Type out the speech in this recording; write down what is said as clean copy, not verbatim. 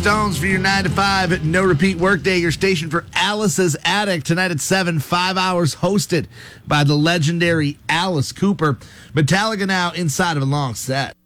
Stones for your 9 to 5 no repeat workday. Your station for Alice's Attic tonight at 7, 5 hours, hosted by the legendary Alice Cooper. Metallica now inside of a long set.